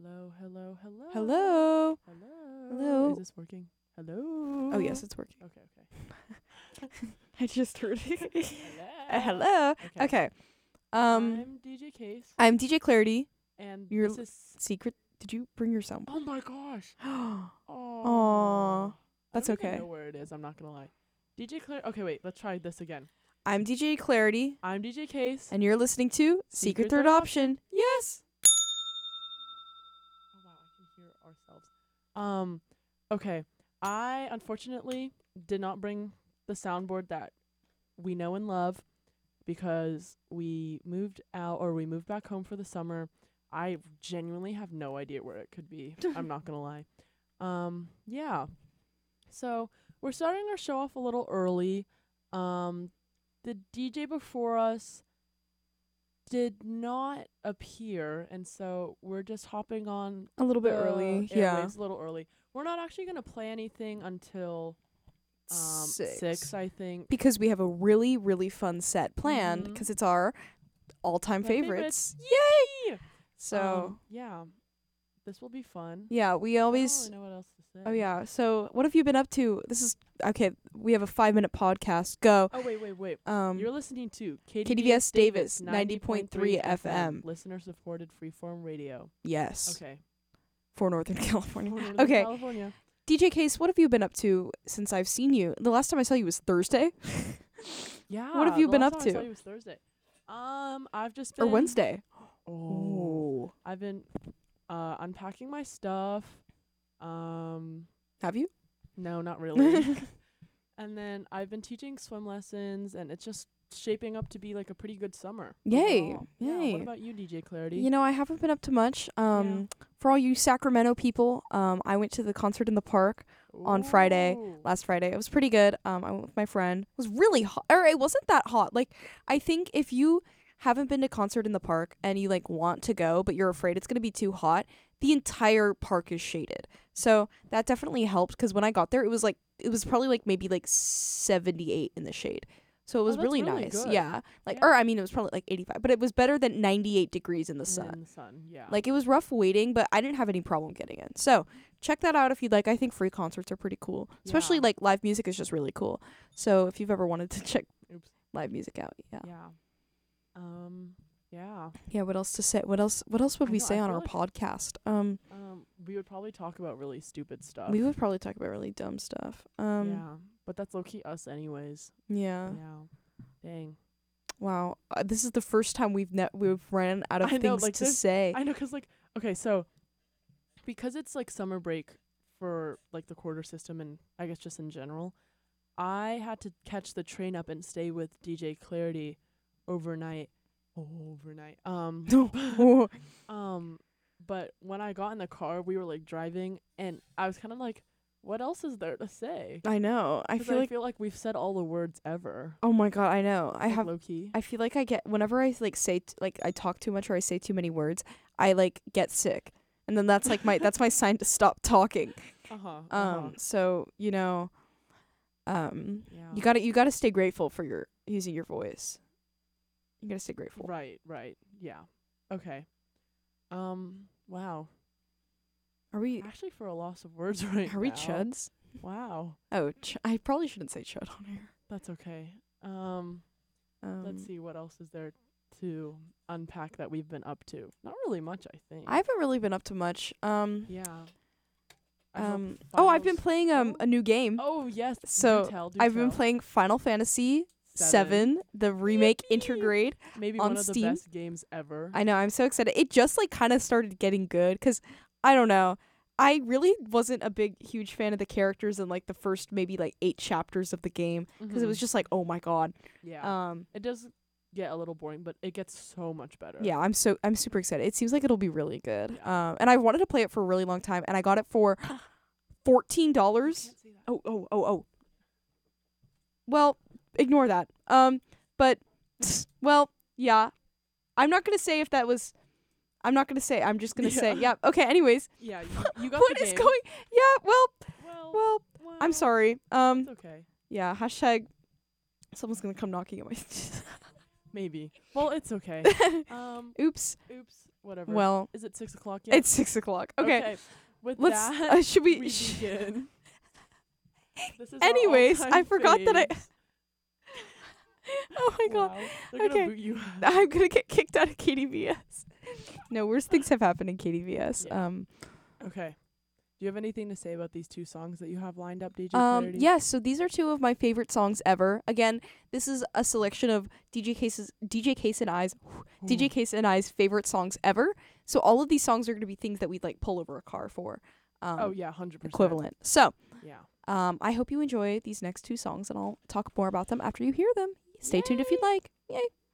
Hello, hello, hello. Hello. Hello. Hello. Is this working? Hello. Oh, yes, it's working. Okay. I just heard it. Hello. Hello. Okay. I'm DJ Case, I'm DJ Clarity. and You're this is. Secret. Did you bring your sound? Oh my gosh. Aw. Oh. That's I don't okay. even know where it is. I'm not gonna lie. DJ Claire. Okay, wait. Let's try this again. I'm DJ Clarity, I'm DJ Case. and you're listening to Secret Third Option. Yes. Oh wow, I can hear ourselves. Okay. I unfortunately did not bring the soundboard that we know and love because we moved back home for the summer. I genuinely have no idea where it could be. I'm not gonna lie. Yeah. So we're starting our show off a little early. The DJ before us did not appear, and so we're just hopping on A little bit the early. Yeah. airwaves a little early. We're not actually gonna play anything until 6, I think. Because we have a really, really fun set planned Mhm. because it's our all-time My favorites. Yay! So, yeah, this will be fun. yeah, we I don't always... really know what else to say. Oh, yeah. So, what have you been up to? This is... Okay, we have a 5-minute podcast. Go. Oh, wait. Um, You're listening to KDVS Davis, 90.3 FM. Listener-supported freeform radio. yes. Okay. For Northern California. For Northern Okay. California. DJ Case, what have you been up to since I've seen you? The last time I saw you was Thursday. Yeah. What have you the been last up time I to? saw you was Thursday. I've just been... Or Wednesday. Oh. I've been unpacking my stuff. Have you? No, not really. And then I've been teaching swim lessons, and it's just shaping up to be like a pretty good summer. Yay. overall. Yeah, Yay. what about you, DJ Clarity? You know, I haven't been up to much. For all you Sacramento people, I went to the concert in the park on Friday. Ooh. last Friday. It was pretty good. I went with my friend. It was really hot. Or it wasn't that hot. Like, I think if you haven't been to concert in the park and you like want to go, but you're afraid it's going to be too hot, the entire park is shaded. So that definitely helped because when I got there, it was probably like maybe like 78 in the shade. So it was that's really really nice. good. Yeah. Like, Yeah. or I mean, it was probably like 85, but it was better than 98 degrees in the And sun. in the sun, yeah. Like, it was rough waiting, but I didn't have any problem getting in. So check that out if you'd like. I think free concerts are pretty cool. Especially, Yeah. like, live music is just really cool. So if you've ever wanted to check Oops. live music out, yeah. Yeah. Yeah. Yeah, what else to say? What else would I we know, say I on feel our like- podcast? We would probably talk about really stupid stuff. We would probably talk about really dumb stuff. Yeah. But that's low-key us anyways. Yeah. Yeah. Dang. Wow. This is the first time we've ran out of I know, things like, to there's- say. I know, 'cause like, okay, so because it's like summer break for like the quarter system and I guess just in general, I had to catch the train up and stay with DJ Clarity overnight. But when I got in the car, we were like driving, and I was kind of like, what else is there to say? I know. I 'Cause feel like we've said all the words ever. oh my god, I know. I have low key. I feel like I get whenever I like say like I talk too much or I say too many words, I like get sick, and then that's like that's my sign to stop talking. So you know, Yeah. you gotta stay grateful for your using your voice. You gotta stay grateful. Right. Yeah. Okay. Wow. Are we Actually, for a loss of words right now. are we chuds? Wow. Oh, I probably shouldn't say chud on here. That's okay. Let's see, what else is there to unpack that we've been up to? Not really much, I think. I haven't really been up to much. Yeah. I've been playing a new game. Oh, yes. So, do tell. I've been playing Final Fantasy 7, the remake intergrade. Maybe on one of Steam. the best games ever. I know, I'm so excited. It just like kind of started getting good cuz I don't know. I really wasn't a huge fan of the characters in like the first maybe like 8 chapters of the game because it was just like, "Oh my god." Yeah. It does get a little boring, but it gets so much better. Yeah, I'm super excited. It seems like it'll be really good. Yeah. And I wanted to play it for a really long time and I got it for $14. Can't say that. Oh. Well, ignore that. But well, yeah. I'm not going to say if that was I'm not going to say. I'm just going to say, yeah. Okay, anyways. Yeah, you got What the is game. going? Yeah, Well, well, I'm sorry. It's okay. Yeah, hashtag someone's going to come knocking at my Maybe. Well, it's okay. Oops. Oops. whatever. Well, Is it 6 o'clock yet? it's 6 o'clock. Okay. With Let's. that, Should we? we begin. This is our Anyways, I all-time forgot that I. faves. Oh my god. Wow. They're Okay. gonna boot you. I'm gonna get kicked out of KDVS. No, worse things have happened in KDVS. Yeah. Okay. Do you have anything to say about these 2 songs that you have lined up, DJ Clarity? Yes, so these are 2 of my favorite songs ever. Again, this is a selection of DJ Case and I's favorite songs ever. So all of these songs are going to be things that we'd like pull over a car for. Oh yeah, 100%. Equivalent. So, Yeah. I hope you enjoy these next 2 songs, and I'll talk more about them after you hear them. Stay tuned if you'd like. Yay.